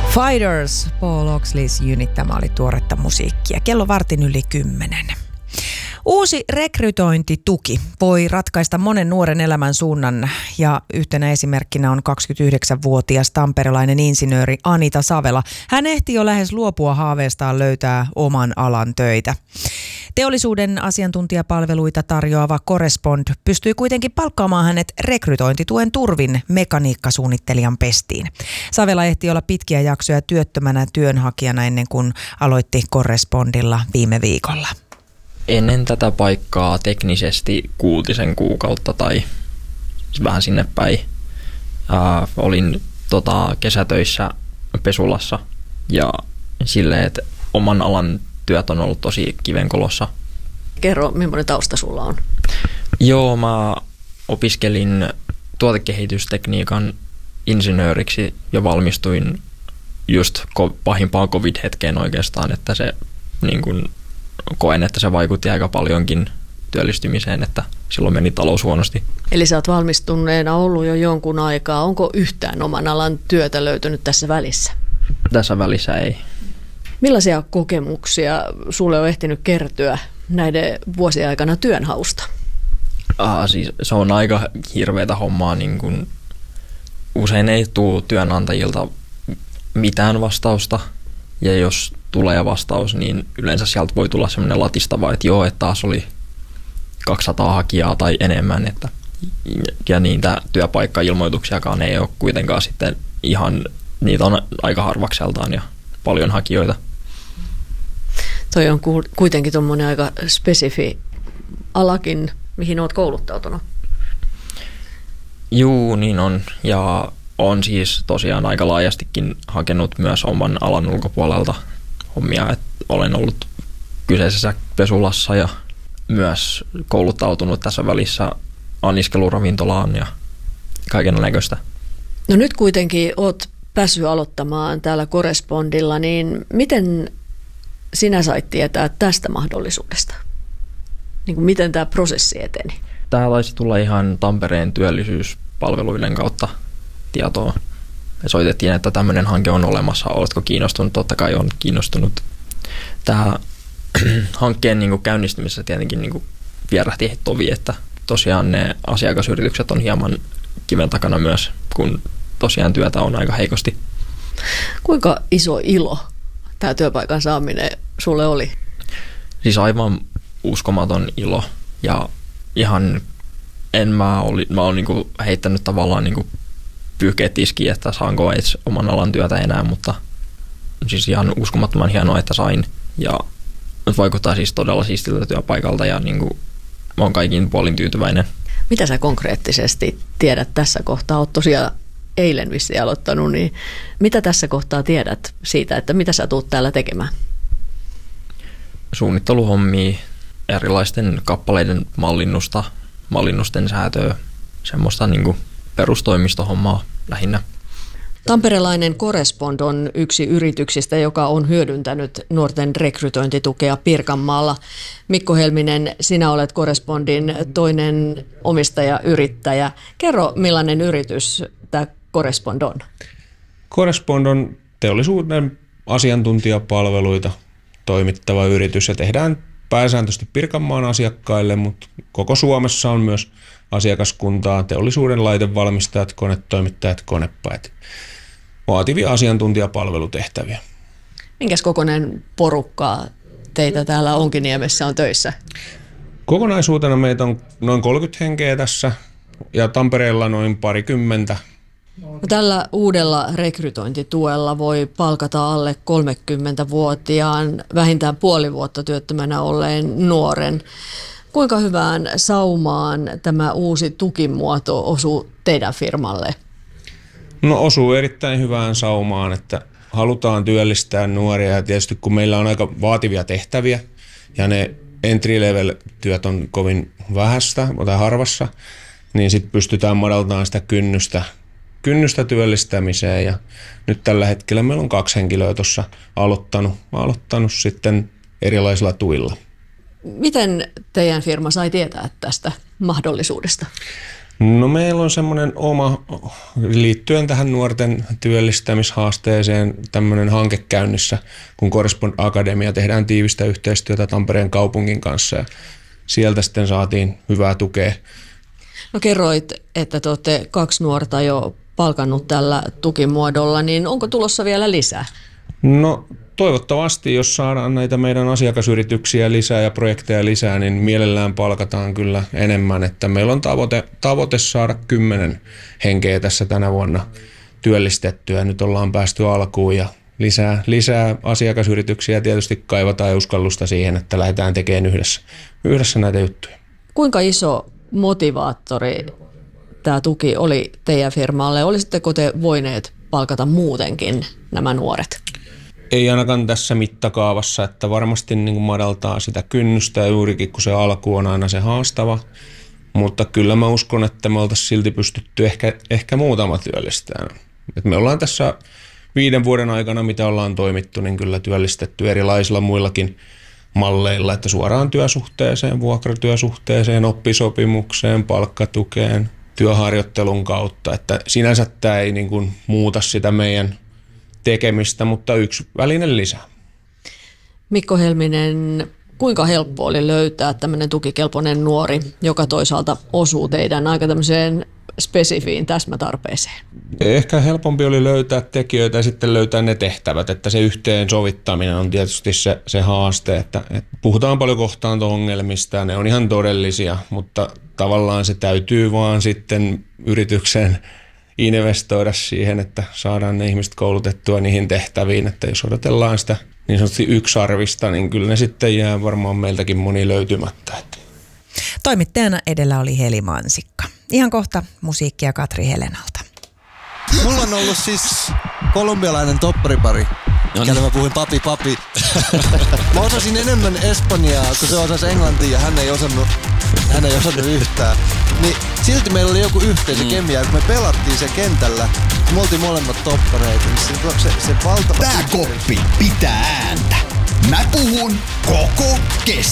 Fighters, Paul Oxleys Unit, tämä oli tuoretta musiikkia. Kello 9:15. Uusi rekrytointituki voi ratkaista monen nuoren elämän suunnan ja yhtenä esimerkkinä on 29-vuotias tamperelainen insinööri Anita Savela. Hän ehti jo lähes luopua haaveestaan löytää oman alan töitä. Teollisuuden asiantuntijapalveluita tarjoava Correspond pystyi kuitenkin palkkaamaan hänet rekrytointituen turvin mekaniikkasuunnittelijan pestiin. Savela ehti olla pitkiä jaksoja työttömänä työnhakijana ennen kuin aloitti Correspondilla viime viikolla. Ennen tätä paikkaa teknisesti 6 kuukautta tai vähän sinne päin. Olin kesätöissä Pesulassa ja silleen, että oman alan työt on ollut tosi kivenkolossa. Kerro, millainen tausta sulla on? Joo, mä opiskelin tuotekehitystekniikan insinööriksi ja valmistuin just pahimpaan covid-hetkeen oikeastaan, että se niin kun koen, että se vaikutti aika paljonkin työllistymiseen, että silloin meni talous huonosti. Eli sä oot valmistuneena ollut jo jonkun aikaa. Onko yhtään oman alan työtä löytynyt tässä välissä? Tässä välissä ei. Millaisia kokemuksia sulle on ehtinyt kertyä näiden vuosien aikana työnhausta? Siis se on aika hirveätä hommaa. Niin kun usein ei tule työnantajilta mitään vastausta. Ja jos tulee vastaus, niin yleensä sieltä voi tulla semmoinen latistava, että joo, että taas oli 200 hakijaa tai enemmän. Ja niitä työpaikkailmoituksiakaan ei ole kuitenkaan sitten ihan, niitä on aika harvakseltaan ja paljon hakijoita. Toi on kuitenkin tuommoinen aika spesifi alakin, mihin olet kouluttautunut. Juu, niin on. Ja on siis tosiaan aika laajastikin hakenut myös oman alan ulkopuolelta hommia. Et olen ollut kyseisessä Pesulassa ja myös kouluttautunut tässä välissä anniskeluravintolaan ja kaiken näköistä. No nyt kuitenkin olet päässyt aloittamaan täällä Correspondilla, niin miten sinä sait tietää tästä mahdollisuudesta? Niin kuin miten tämä prosessi eteni? Tämä taisi tulla ihan Tampereen työllisyyspalveluiden kautta tietoa. Me soitettiin, että tämmöinen hanke on olemassa, oletko kiinnostunut? Totta kai on kiinnostunut. Tämä hankkeen niin kuin käynnistymisessä tietenkin niin kuin vierähti tovi, että tosiaan ne asiakasyritykset on hieman kiven takana myös, kun tosiaan työtä on aika heikosti. Kuinka iso ilo tämä työpaikan saaminen sulle oli? Siis aivan uskomaton ilo ja ihan mä olen niinku heittänyt tavallaan niinku pyyhkeet tiskiin, että saanko edes oman alan työtä enää, mutta siis ihan uskomattoman hienoa, että sain ja vaikuttaa siis todella siistiltä työpaikalta ja niinku mä oon kaikin puolin tyytyväinen. Mitä sä konkreettisesti tiedät tässä kohtaa? Oot tosiaan eilen vissiin aloittanut, niin mitä tässä kohtaa tiedät siitä, että mitä sä tuut täällä tekemään? Suunnitteluhommia, erilaisten kappaleiden mallinnusten säätöä, semmoista niinku perustoimistohommaa lähinnä. Tamperelainen Correspond on yksi yrityksistä, joka on hyödyntänyt nuorten rekrytointitukea Pirkanmaalla. Mikko Helminen, sinä olet Correspondin toinen omistaja-yrittäjä. Kerro, millainen yritys tämä Correspond on? Correspond on teollisuuden asiantuntijapalveluita toimittava yritys ja tehdään pääsääntöisesti Pirkanmaan asiakkaille, mutta koko Suomessa on myös asiakaskuntaa, teollisuuden laitevalmistajat, konetoimittajat, konepäät. Vaativia asiantuntijapalvelutehtäviä. Minkäs kokoinen porukka teitä täällä Onkiniemessä on töissä? Kokonaisuutena meitä on noin 30 henkeä tässä ja Tampereella noin parikymmentä. Tällä uudella rekrytointituella voi palkata alle 30-vuotiaan vähintään puoli vuotta työttömänä olleen nuoren. Kuinka hyvään saumaan tämä uusi tukimuoto osuu teidän firmalle? No osuu erittäin hyvään saumaan, että halutaan työllistää nuoria ja tietysti kun meillä on aika vaativia tehtäviä ja ne entry-level-työt on kovin vähäistä tai harvassa, niin sitten pystytään madaltamaan sitä kynnystä työllistämiseen ja nyt tällä hetkellä meillä on 2 henkilöä tuossa aloittanut sitten erilaisilla tuilla. Miten teidän firma sai tietää tästä mahdollisuudesta? No meillä on semmoinen oma, liittyen tähän nuorten työllistämishaasteeseen, tämmöinen hanke käynnissä, kun Correspond Akademia tehdään tiivistä yhteistyötä Tampereen kaupungin kanssa ja sieltä sitten saatiin hyvää tukea. No kerroit, että te olette 2 nuorta jo palkannut tällä tukimuodolla, niin onko tulossa vielä lisää? No toivottavasti, jos saadaan näitä meidän asiakasyrityksiä lisää ja projekteja lisää, niin mielellään palkataan kyllä enemmän. Että meillä on tavoite saada 10 henkeä tässä tänä vuonna työllistettyä. Nyt ollaan päästy alkuun ja lisää asiakasyrityksiä tietysti kaivataan ja uskallusta siihen, että lähdetään tekemään yhdessä näitä juttuja. Kuinka iso motivaattori tämä tuki oli teidän firmalle? Olisitteko te voineet palkata muutenkin nämä nuoret? Ei ainakaan tässä mittakaavassa, että varmasti niin kuin madaltaa sitä kynnystä ja juurikin kun se alku on aina se haastava. Mutta kyllä mä uskon, että me oltaisiin silti pystytty ehkä muutama työllistämään. Et me ollaan tässä 5 vuoden aikana, mitä ollaan toimittu, niin kyllä työllistetty erilaisilla muillakin malleilla, että suoraan työsuhteeseen, vuokratyösuhteeseen, oppisopimukseen, palkkatukeen, työharjoittelun kautta. Että sinänsä tämä ei niin kuin muuta sitä meidän tekemistä, mutta yksi väline lisää. Mikko Helminen, kuinka helppo oli löytää tämmöinen tukikelpoinen nuori, joka toisaalta osuu teidän aika tämmöiseen spesifiin täsmätarpeeseen? Ehkä helpompi oli löytää tekijöitä ja sitten löytää ne tehtävät, että se yhteensovittaminen on tietysti se haaste, että puhutaan paljon kohtaanto-ongelmista ja ne on ihan todellisia, mutta tavallaan se täytyy vaan sitten yrityksen investoida siihen, että saadaan ne ihmiset koulutettua niihin tehtäviin, että jos odotellaan sitä niin sanotusti yksarvista, niin kyllä ne sitten jää varmaan meiltäkin moni löytymättä. Toimittajana edellä oli Heli Mansikka. Ihan kohta musiikkia Katri Helenalta. Mulla on ollut siis kolumbialainen topparipari, kelle mä puhuin papi. Mä osasin enemmän espanjaa, kun se osasi englantia ja hän ei osannut yhtään. Niin silti meillä oli joku yhteisökemia, kun me pelattiin sen kentällä, me oltiin molemmat toppareita, niin se valtava... Tää koppi pitää ääntä. Mä puhun koko kesä.